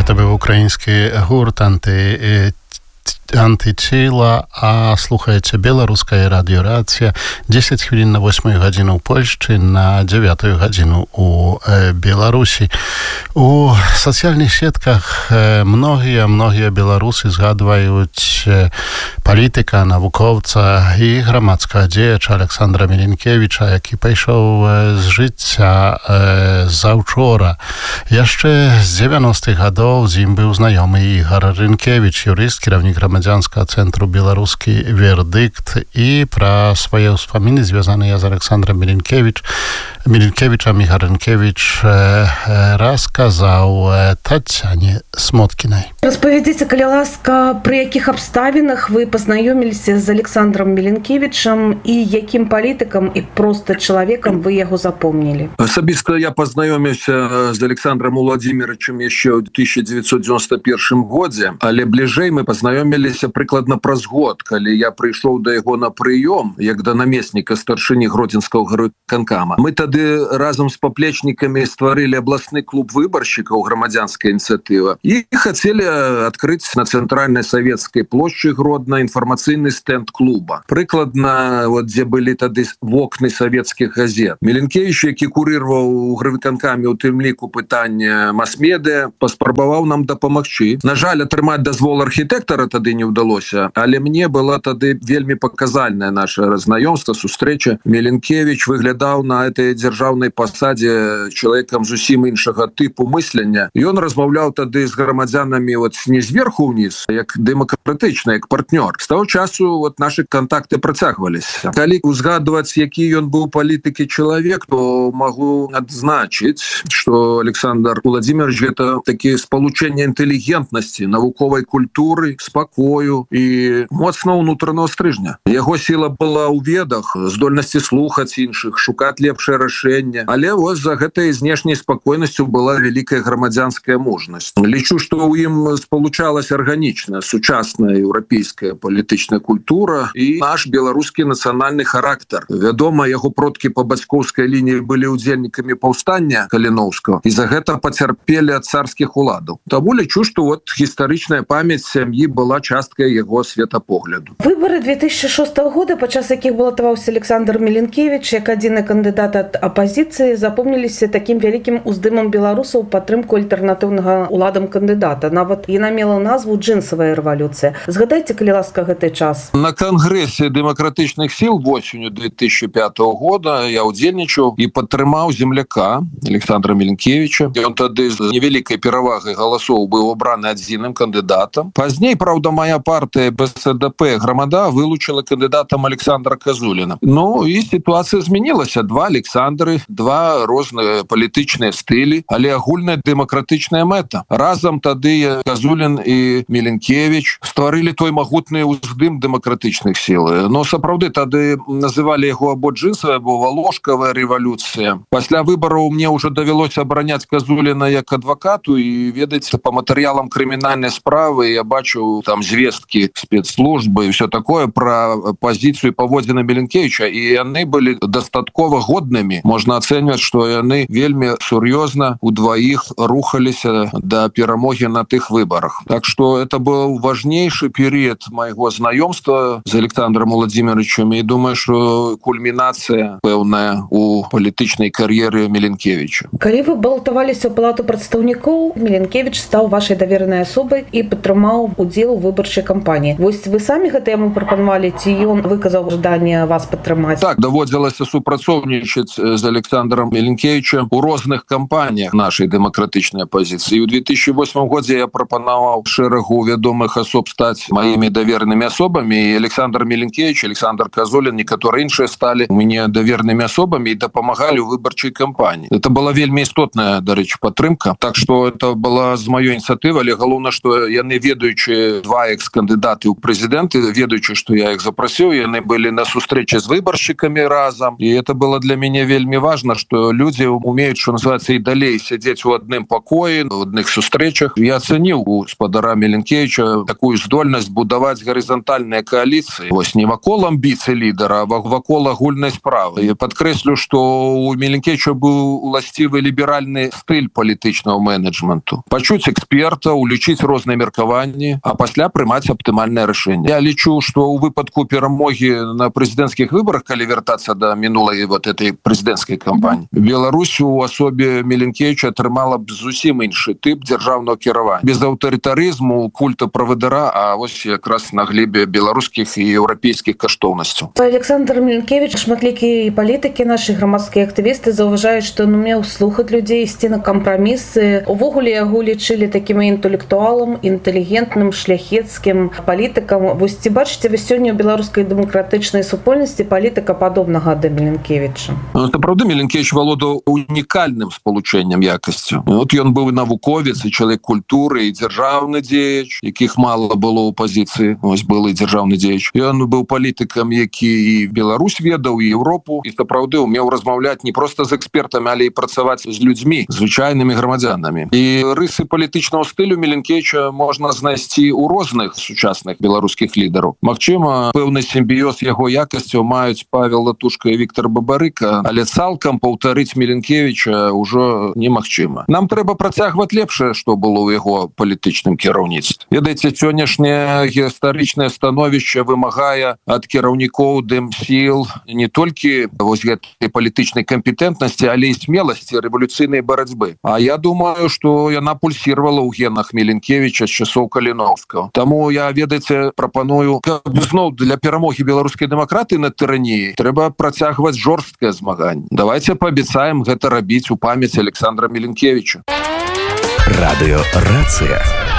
Это быў украінскі гурт Античила, а слухаеце беларуская радиорація. 10 хвілін на 8 гадзіну ў Польшчы, на 9 гадзіну у Беларусі. У сацыяльных сетках многія беларусы згадваюць палітыка, навукоўца і грамадскага дзеяча Александра Міленкевіча, які пайшоў з жыцця заўчора. Яшчэ з 90-х гадоў з ім быў знаёмы Ігор Рынкевич, юрыст, кіраўнік грамадзянскага цэнтру «Беларускі вердыкт», і пра свае ўспаміны, звязаныя з Александром Міленкевічам, Ігор Рынкевич расказаў Тацяне Смоткінай. Распавядзіце, калі ласка, пры якіх абставінах вы пазнаёміліся з Александром Міленкевічам і якім палітыкам і проста чалавекам вы яго запомнілі? Асабіста я пазнаёміўся з Александром Владимировичем яшчэ ў 1991 годзе, але бліжэй мы пазнаёміліся прыкладна праз год, калі я прыйшоў да яго на прыём, як да намесніка старшыні Гродзенскага гарвыканкама. Мы тады разам з паплечнікамі стварылі абласны клуб выбаршчыкаў «Грамадзянская ініцыятыва» і хацелі адкрыць на цэнтральнай савецкай плошчы Гродна інфармацыйны стэнд клуба. Прыкладна, дзе былі тады вокны савецкіх газет. Міленкевіч, які курыраваў у гарвыканкаме у тым ліку пытання мас-медыя, паспрабаваў нам дапамагчы. На жаль, атрымаць дазвол архітэктара тады не ўдалося, але мне была тады вельмі паказальная наша знаёмства, сустрэча. Міленкевіч выглядаў на этой дзяржаўнай пасадзе чалавекам зусім іншага тыпу мыслення. Ён размаўляў тады з грамадзянамі не зверху ўніз, як дэмакратычна, як партнёр. З таго часу нашы кантакты працягваліся. Калі узгадваць, які ён быў палітыкі чалавек, то магу адзначыць, што Александр Владимирович гэта такі спалучэнне інтэлігентнасці, навуковай культуры, спакою і моцна ўнутранага стрыжня. Яго сіла была ў ведах, здольнасці слухаць іншых, шукаць лепшае рашэнне, але за гэтай знешняй спакойнасцю была вялікая грамадзянская мужнасць. Лічу, што ў ім спалучалася арганічна сучасная еўрапейская палітычная культура і наш беларускі нацыянальны характар. Вядома, яго продкі па бацькоўскай лініі былі ўдзельнікамі паўстання Каліноўскага і за гэта пацярпелі ад царскіх уладаў. Таму лічу, што гістарычная памяць сям'і была часткай яго светапогляду. Выбары 2006 года, падчас якіх балатаваўся Александр Міленкевіч як адзіны кандыдат ад апазіцыі, запомніліся такім вялікім уздымам беларусаў падтрымку альтэрнатыўнага уладам кандыдата. Нават яна мела назву «Джинсовая рэвалюцыя». Згадайце, калі ласка, гэты час. На кангрэсе дэмакратычных сіл восенню 2005 года я ўдзельнічаў і падтрымаў земляка Александра Міленкевіча. Ён тады з невялікай перавагай галасоў быў абраны адзіным кандыдатам. Пазней, правда, моя партыя БСДП «Грамада» вылучила кандыдатам Александра Казуліна. І сітуацыя змянілася. Два Александры, два розныя палітычныя стылі, але агульная дэмакратычная мэта. Разам тады Казулін і Міленкевіч стварылі той магутны ўздым дэмакратычных сіл. Сапраўды тады называлі яго або джинсовая, або валожкавая рэвалюцыя. Пасля выбараў мне ўжо давялося абараняць Казуліна як адвакату і ведаць, па матэрыялам крымінальнай справы я бачыў там звесткі спецслужбы і все такое пра пазіцыю паводзіны Міленкевіча, і яны былі дастаткова годнымі. Можна ацэньваць, што яны вельмі сур'ёзна удваіх рухаліся да перамогі на тых выбарах. Так што это быў важнейшы перыяд майго знаёмства з Александром Владимировичем, і думаю, што кульмінацыя пэўная у палітычнай кар'еры Міленкевіча. Калі вы балатаваліся ў палату прадстаўнікоў, Міленкевіч стаў вашай даверанай асобай і падтрымаў удзел у выбарчай кампаніі. Вы самі гэта яму прапанавалі, ці ён выказаў жаданне вас падтрымаць? Так, даводзілася супрацоўнічаць з Александром Міленкевічем у розных кампаніях нашай дэмакратычнай апозіцыі. У 2008 годзе я прапанаваў шэрагу вядомых асоб стаць маімі даверанымі асобамі, і Александр Міленкевіч, Александр Казулін, некаторыя іншыя сталі у мяне даверанымі асобамі і дапамагалі ў выбарчай кампаніі. Это была вельмі істотная, дарэчы, падтрымка. Так што это была з маёй ініцыятывы, але галоўна, што яны, ведаючы два экс-кандыдаты ў прэзідэнты, ведаючы, што я іх запрасіў, яны былі на сустрэчы з выбаршчыкамі разам. І это было для мяне вельмі важна, што людзі умеюць, што называецца, і далей сядзець у адным пакоі, у адных сустрэчах. Я ацаніў у спадара Міленкевіча такую здольнасць будаваць гарызантальныя кааліцыі. Вось не вакол амбіцый лідара, а вакол агульнай справы. Я падкрэслю, што у Міленкевіча быў уласцівы ліберальны стыль палітычнага менеджменту. Пачуць эксперта, улічыць розныя меркаванні, а пасля прымаць аптымальнае рашэнне. Я лічу, што ў выпадку перамогі на прэзідэнцкіх выбарах, калі вяртацца да мінулай вот этой прэзідэнцкай кампаніі, Беларусь у асобе Міленкевіча атрымала б зусім іншы тып дзяржаўнага кіравання. Без аўтарытарызму, культа правадыра, а вось якраз на глебе беларускіх і еўрапейскіх каштоўнасцяў. Александр Міленкевіч, шматлікія палітыкі, нашы грамадскія актывісты заўважаюць, што ён умеў слухаць людзей, ісці на кампрамісы. Увогуле яго лічылі такім інтэлектуалам, інтэлігентным, шляхецкім палітыкам. Вось ці бачыце вы сёння ў беларускай дэмакратычнай супольнасці палітыка падобнага да Міленкевіча? Сапраўды, Міленкевіч валодаў унікальным спалучэннем якасцю. От ён быў навуковец і чалавек культуры, і дзяржаўны дзеяч, якіх мала было ў пазіцыі. Вось былы дзяржаўны дзеяч. Ён быў палітыкам, які і Беларусь ведаў, і Еўропу, і сапраўды умеў размаўляць не проста з экспертамі, але і працаваць з людзьмі, звычайнымі грамадзянамі. І рысы палітычнага стылю Міленкевіча можна знайсці ў розных сучасных беларускіх лідараў. Магчыма, пэўны сімбіёз яго якасцяў маюць Павел Латушка і Віктор Бабарыка, але цалкам паўтарыць Міленкевіча ўжо немагчыма. Нам трэба працягваць лепшае, што было ў яго палітычным кіраўніцтве. Ведаеце, сённяшняе гістарычнае становішча вымагае ад кіраўнікоў дэмсіл не толькі вось гэтай палітычнай кампетэнтнасці, але і смеласці рэвалюцыйнай барацьбы. А я думаю, што яна пульсировала ў генах Міленкевіча з часоў Каліновскага. Таму я, ведаеце, прапаную, каб зноў для перамогі беларускай дэмакратыі над тыраніяй трэба працягваць жорсткае змаганне. Давайте паабяцаем гэта рабіць у памяць Александра Міленкевіча. Радыё Рацыя.